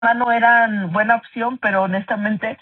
no eran buena opción, pero honestamente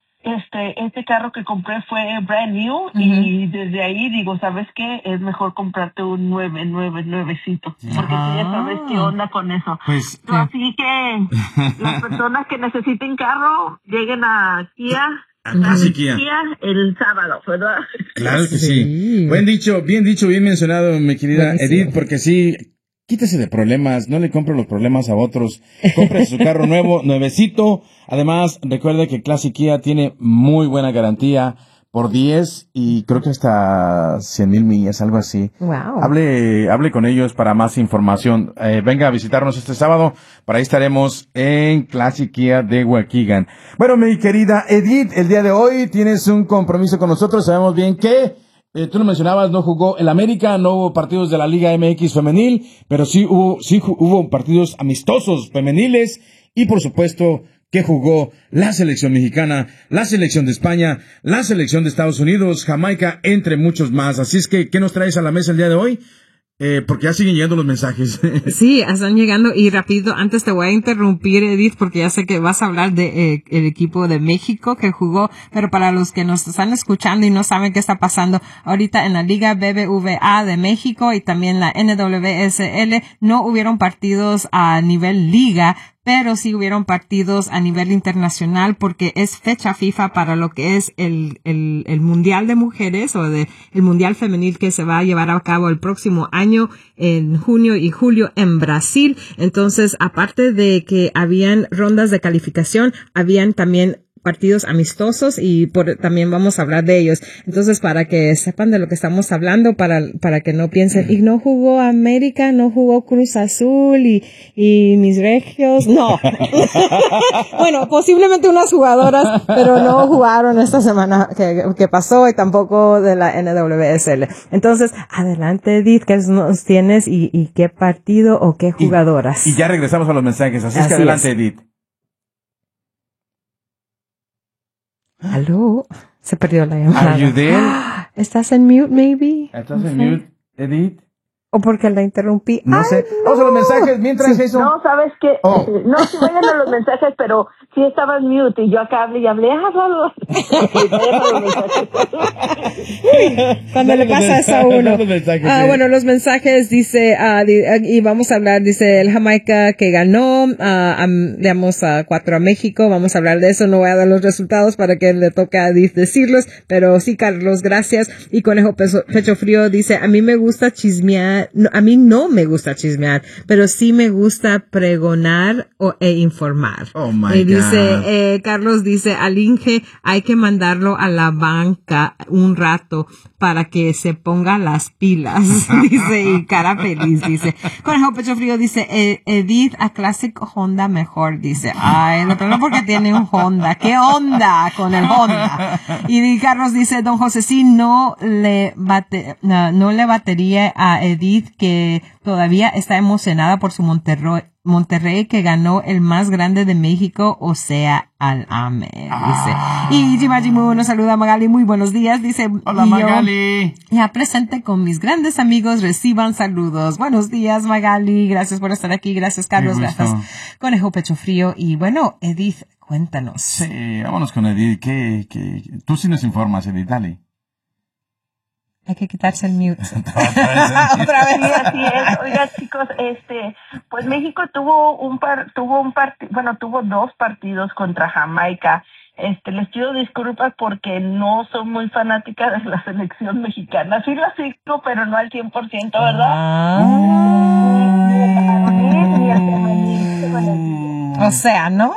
este carro que compré fue brand new y desde ahí digo, ¿sabes qué? Es mejor comprarte un nuevecito, porque tú ya sabes qué onda con eso. Pues, Así que las personas que necesiten carro, lleguen a Kia. Classic Kia. El sábado, ¿verdad? Claro que sí. Buen dicho, bien mencionado, mi querida Edith, porque sí, quítese de problemas, no le compre los problemas a otros, compre su carro nuevo, nuevecito. Además, recuerde que Classic Kia tiene muy buena garantía por 10 y creo que hasta 100,000 millas, algo así. Wow. Hable con ellos para más información. Venga a visitarnos este sábado, para ahí estaremos en Classic Kia de Waukegan. Bueno, mi querida Edith, el día de hoy tienes un compromiso con nosotros, sabemos bien que tú lo mencionabas, no jugó el América, no hubo partidos de la Liga MX femenil, pero sí hubo partidos amistosos femeniles y por supuesto que jugó la selección mexicana, la selección de España, la selección de Estados Unidos, Jamaica, entre muchos más. Así es que, ¿qué nos traes a la mesa el día de hoy? Porque ya siguen llegando los mensajes. Sí, están llegando y rápido, antes te voy a interrumpir, Edith, porque ya sé que vas a hablar de el equipo de México que jugó, pero para los que nos están escuchando y no saben qué está pasando ahorita en la Liga BBVA de México y también la NWSL, no hubieron partidos a nivel liga, pero sí hubieron partidos a nivel internacional porque es fecha FIFA para lo que es el Mundial de Mujeres o el Mundial Femenil que se va a llevar a cabo el próximo año en junio y julio en Brasil. Entonces, aparte de que habían rondas de calificación, habían también partidos amistosos y también vamos a hablar de ellos. Entonces, para que sepan de lo que estamos hablando, para que no piensen, y no jugó América, no jugó Cruz Azul y mis regios, no. Bueno, posiblemente unas jugadoras, pero no jugaron esta semana que pasó y tampoco de la NWSL. Entonces, adelante, Edith, ¿qué nos tienes y qué partido o qué jugadoras? Y ya regresamos a los mensajes, así es que adelante, Edith. Aló, se perdió la llamada. Are you there? ¿Estás en mute, maybe? ¿Estás en mute, Edith? ¿O porque la interrumpí? No sé. Vamos a los mensajes mientras eso. No, ¿sabes qué? No, sí vayan a los mensajes, pero sí estaba en mute y yo acá hablé y hablé. Cuando le pasa eso a uno. Bueno, los mensajes dice, y vamos a hablar, dice el Jamaica que ganó, digamos, 4 a México. Vamos a hablar de eso. No voy a dar los resultados para que le toque a Edith decirlos, pero sí, Carlos, gracias. Y Conejo Pecho Frío dice, a mí me gusta chismear. No, a mí no me gusta chismear, pero sí me gusta pregonar e informar. Oh my God. Dice, Carlos dice, al Inge hay que mandarlo a la banca un rato para que se ponga las pilas. Dice, y cara feliz, dice. Conejo Pecho Frío dice, Edith a Classic Honda mejor, dice. Ay, lo primero porque tiene un Honda. ¿Qué onda con el Honda? Y Carlos dice, don José, sí, no le batería a Edith, que todavía está emocionada por su Monterrey que ganó el más grande de México, o sea, al AME, dice. Y Jimajimu nos saluda a Magali, muy buenos días, dice. Hola, Magali. Ya presente con mis grandes amigos, reciban saludos. Buenos días, Magali, gracias por estar aquí, gracias, Carlos, gracias, Conejo Pecho Frío. Y bueno, Edith, cuéntanos. Sí, vámonos con Edith, que tú sí nos informas, Edith, dale. Hay que quitarse el mute. Otra vez. Sí, así es. Oiga, chicos, pues México tuvo tuvo 2 partidos contra Jamaica. Les pido disculpas porque no soy muy fanática de la selección mexicana. Sí la sigo, pero no al 100%, ¿verdad? O sea, ¿no?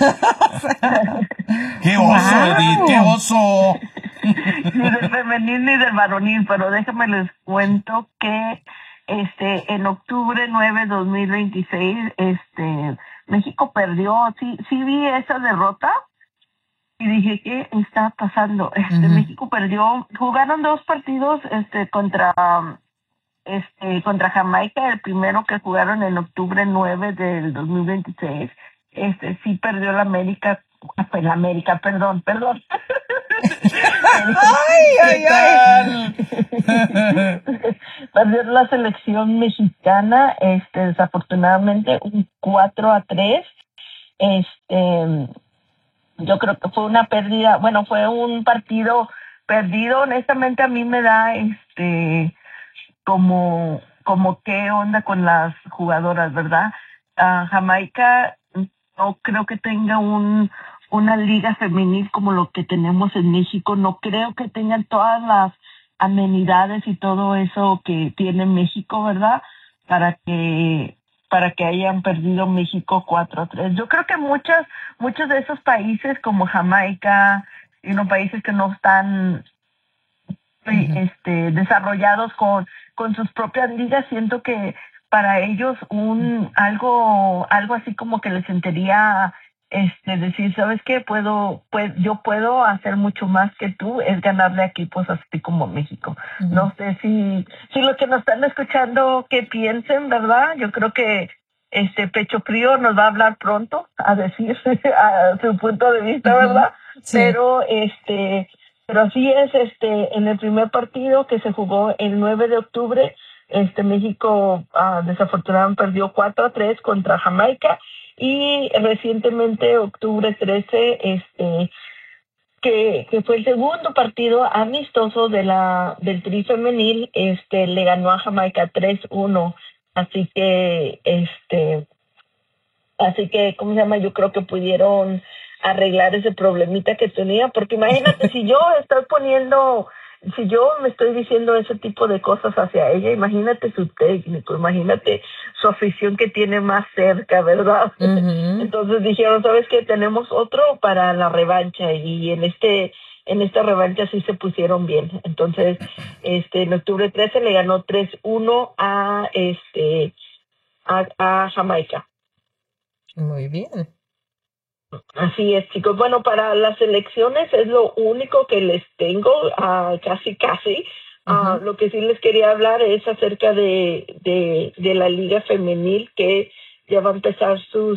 ¡Qué oso, Edith! ¡Qué oso! Ni del femenil ni del varonil, pero déjenme les cuento que en octubre 9 2026 México perdió. Sí vi esa derrota y dije, ¿qué está pasando? México perdió. Jugaron 2 partidos contra Jamaica, el primero que jugaron en octubre 9 del 2026. Sí perdió la América, perdón. ay. Perdió la selección mexicana, desafortunadamente, un 4-3. Yo creo que fue una pérdida, bueno, fue un partido perdido. Honestamente a mí me da como qué onda con las jugadoras, ¿verdad? Jamaica no creo que tenga una liga femenil como lo que tenemos en México. No creo que tengan todas las amenidades y todo eso que tiene México, ¿verdad? Para que hayan perdido México 4-3. Yo creo que muchos de esos países como Jamaica, países que no están desarrollados con sus propias ligas, siento que para ellos algo así como que les sentiría decir, ¿sabes qué? Yo puedo hacer mucho más que tú, es ganarle a equipos así como México. No sé si los que nos están escuchando que piensen, ¿verdad? Yo creo que Pecho Frío nos va a hablar pronto a decir a su punto de vista, ¿verdad? Sí. Pero así es, en el primer partido que se jugó el 9 de octubre, México desafortunadamente perdió 4-3 contra Jamaica, y recientemente octubre 13 que fue el segundo partido amistoso del Tri femenil, le ganó a Jamaica 3-1, así que ¿cómo se llama? Yo creo que pudieron arreglar ese problemita que tenía, porque imagínate si yo me estoy diciendo ese tipo de cosas hacia ella, imagínate su técnico, imagínate su afición que tiene más cerca, ¿verdad? Entonces dijeron, ¿sabes qué? Tenemos otro para la revancha, y en esta revancha sí se pusieron bien. Entonces, en octubre 13 le ganó 3-1 a Jamaica. Muy bien. Así es, chicos. Bueno, para las elecciones es lo único que les tengo, casi. Lo que sí les quería hablar es acerca de la liga femenil, que ya va a empezar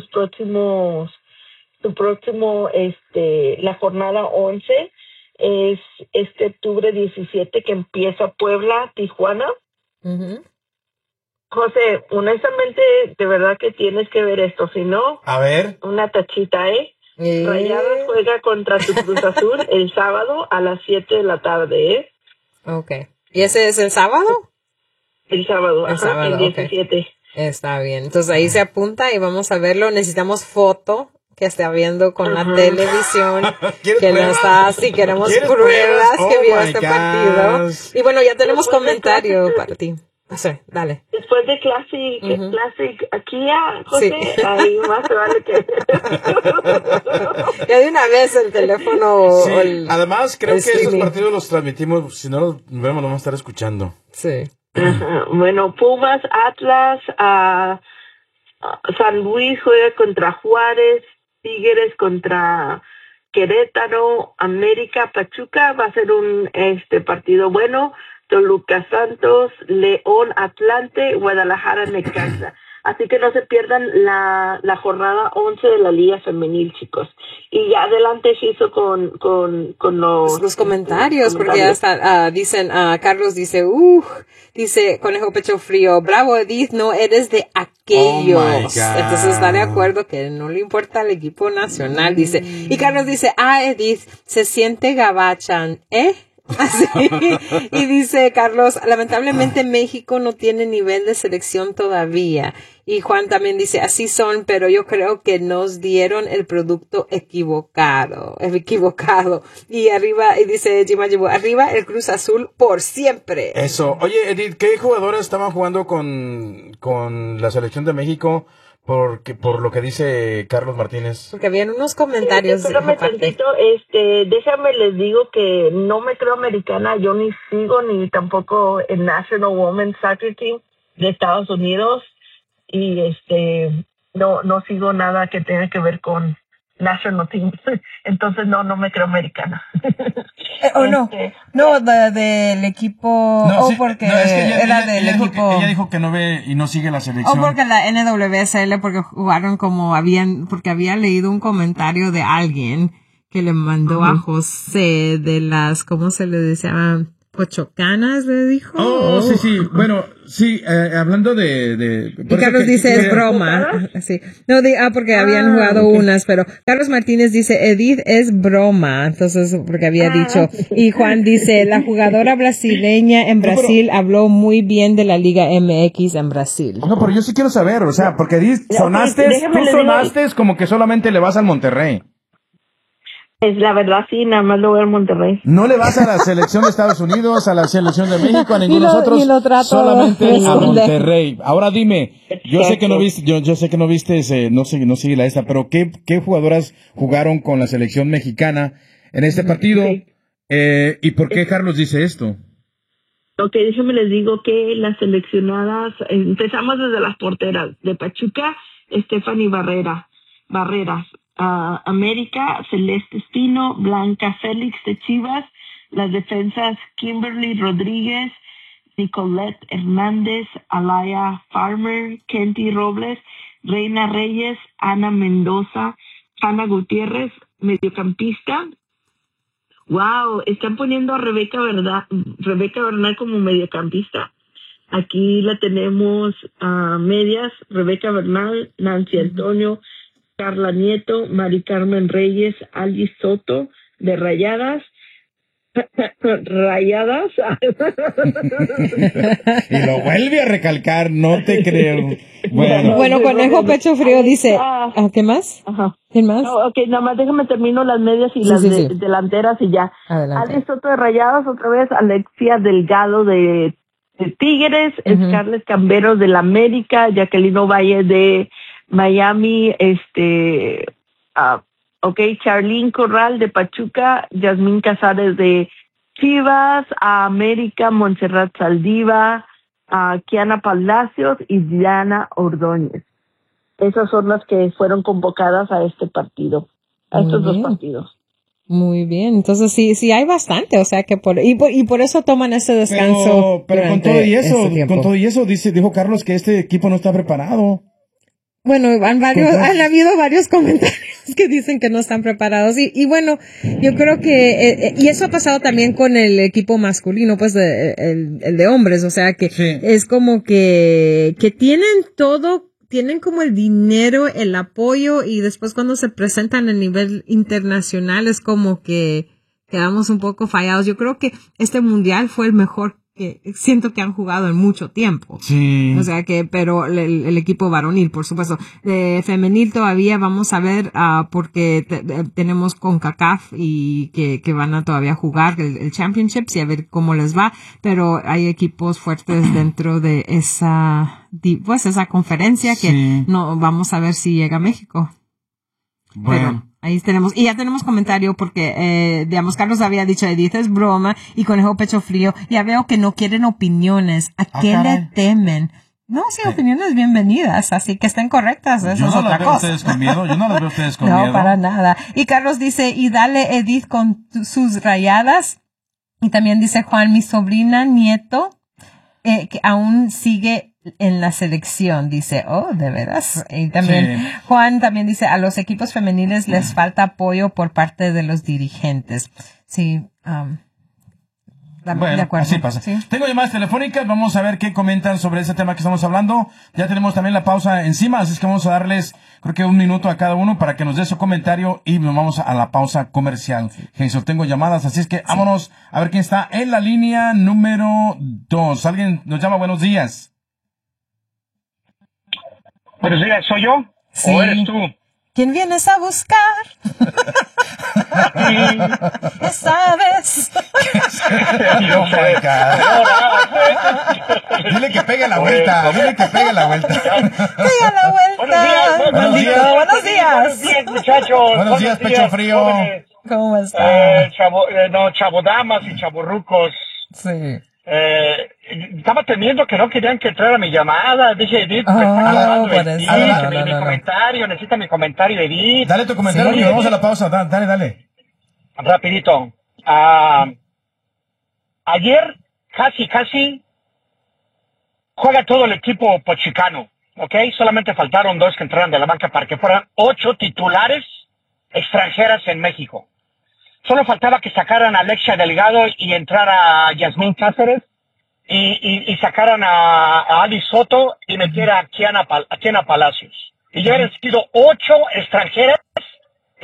la jornada 11, es octubre 17 que empieza Puebla, Tijuana. José, honestamente, de verdad que tienes que ver esto, si no, a ver, una tachita, Rayadas juega contra su Cruz Azul el sábado a las 7 de la tarde, Okay. ¿Y ese es el sábado? El sábado, el 17. Okay. Está bien. Entonces ahí se apunta y vamos a verlo. Necesitamos foto que esté viendo con la televisión, que no está así, queremos pruebas que vio este partido. Y bueno, ya tenemos comentario para ti. O sea, dale. Después de Classic aquí José, sí. Ahí más se vale que... Ya de una vez el teléfono. Sí. Además, creo que esos partidos los transmitimos, si no los vemos, lo vamos a estar escuchando. Sí. Bueno, Pumas, Atlas, San Luis juega contra Juárez, Tigres contra Querétaro, América, Pachuca, va a ser un partido bueno. Toluca, Santos, León, Atlante, Guadalajara, Necaxa. Así que no se pierdan la jornada 11 de la Liga Femenil, chicos. Y ya adelante se hizo con los comentarios, porque ya está, dicen, Carlos dice, dice Conejo Pecho Frío, bravo Edith, no eres de aquellos. Entonces está de acuerdo que no le importa al equipo nacional, dice. Y Carlos dice, Edith, se siente gabachan, Así. Y dice Carlos, lamentablemente México no tiene nivel de selección todavía. Y Juan también dice, así son, pero yo creo que nos dieron el producto equivocado. Y arriba, y dice Jima Jibu, arriba el Cruz Azul por siempre. Eso. Oye, Edith, ¿qué jugadores estaban jugando con la selección de México? Por lo que dice Carlos Martínez. Porque habían unos comentarios. Espérame tantito, déjame les digo que no me creo americana, yo ni sigo ni tampoco el National Women's Soccer Team de Estados Unidos, y no sigo nada que tenga que ver con National Team, entonces no me creo americana. Del equipo, porque es que era del equipo. Ella dijo que no ve y no sigue la selección. Porque la NWSL, porque jugaron porque había leído un comentario de alguien que le mandó a José de las, ¿cómo se le decía? Pochocanas, le dijo. Oh, sí. Bueno, sí, hablando de Y Carlos dice es broma. Sí. No, porque habían jugado unas, pero Carlos Martínez dice Edith es broma. Entonces, porque había dicho. Y Juan dice, la jugadora brasileña en Brasil habló muy bien de la Liga MX en Brasil. No, pero yo sí quiero saber, o sea, porque tú sonaste como que solamente le vas al Monterrey. Es la verdad, sí, nada más lo veo en Monterrey. No le vas a la selección de Estados Unidos, a la selección de México, a ninguno de nosotros, solamente a Monterrey. Ahora dime, yo sé que no viste, no sigue la esta, pero ¿qué jugadoras jugaron con la selección mexicana en este partido? Sí. ¿Y por qué Carlos dice esto? Ok, déjenme les digo que las seleccionadas, empezamos desde las porteras de Pachuca, Stephanie Barreras. América, Celeste Espino, Blanca Félix de Chivas, las defensas Kimberly Rodríguez, Nicolette Hernández, Alaya Farmer, Kenty Robles, Reina Reyes, Ana Mendoza, Ana Gutiérrez, mediocampista. Wow, están poniendo a Rebeca Bernal como mediocampista. Aquí la tenemos a medias, Rebeca Bernal, Nancy Antonio, Carla Nieto, Mari Carmen Reyes, Algy Soto, de Rayadas. Y lo vuelve a recalcar, no te creo. Bueno, Conejo Pecho Frío dice, ¿qué más? Ajá. ¿Quién más? No, ok, nada más déjame termino las medias y las delanteras y ya. Algy Soto de Rayadas, otra vez, Alexia Delgado de Tigres, Scarlett Camberos de la América, Jacqueline Ovalle de Miami, Charlene Corral de Pachuca, Yasmín Casares de Chivas, América, Montserrat Saldiva, Kiana Palacios y Diana Ordóñez. Esas son las que fueron convocadas a este partido, a estos dos partidos. Muy bien, entonces sí hay bastante, o sea que por eso toman ese descanso. Pero con todo y eso, dijo Carlos que este equipo no está preparado. Bueno, han habido varios comentarios que dicen que no están preparados y bueno, yo creo que y eso ha pasado también con el equipo masculino, pues el de hombres, o sea que es como que tienen todo, tienen como el dinero, el apoyo y después cuando se presentan a nivel internacional es como que quedamos un poco fallados. Yo creo que este mundial fue el mejor que siento que han jugado en mucho tiempo. Sí. O sea que, pero el equipo varonil, por supuesto. Femenil todavía vamos a ver, porque tenemos CONCACAF y que van a todavía jugar el Championships y a ver cómo les va, pero hay equipos fuertes dentro de esa conferencia que no, vamos a ver si llega a México. Bueno. Pero ahí tenemos, y ya tenemos comentario porque, digamos, Carlos había dicho, Edith es broma, y Conejo Pecho Frío, ya veo que no quieren opiniones. ¿A qué le temen? No, sí, opiniones bienvenidas, así que estén correctas, eso es otra cosa. Yo no las veo ustedes con miedo. No, para nada. Y Carlos dice, y dale Edith con sus rayadas. Y también dice Juan, mi sobrina nieto, que aún sigue en la selección, dice, de veras. Y también Juan también dice, a los equipos femeniles les falta apoyo por parte de los dirigentes. Sí, bueno, de acuerdo. Así pasa. ¿Sí? Tengo llamadas telefónicas, vamos a ver qué comentan sobre ese tema que estamos hablando. Ya tenemos también la pausa encima, así es que vamos a darles, creo que 1 minuto a cada uno para que nos dé su comentario y nos vamos a la pausa comercial. Jesús, tengo llamadas, así es que vámonos a ver quién está en la línea número 2. Alguien nos llama, buenos días. Buenos días, ¿soy yo? Sí. ¿O eres tú? ¿Quién vienes a buscar? ¿Qué sabes? Oh my God. Dile que pegue la vuelta, Pega la vuelta. Buenos días, Buenos días, muchachos. Buenos días, Pecho Frío. Jóvenes. ¿Cómo estás? Chavodamas y chavorrucos. Sí. Estaba temiendo que no querían que entrara mi llamada. Dije, Edith, comentario, necesita mi comentario, Edith. Dale tu comentario y vamos a la pausa. Dale. Rapidito. Ayer, casi, juega todo el equipo pochicano, ¿ok? Solamente faltaron 2 que entraran de la banca para que fueran 8 titulares extranjeras en México. Solo faltaba que sacaran a Alexia Delgado y entrara a Yasmín Cáceres y sacaran a Ali Soto y metiera a Kiana Palacios. Y ya hubieran sido 8 extranjeras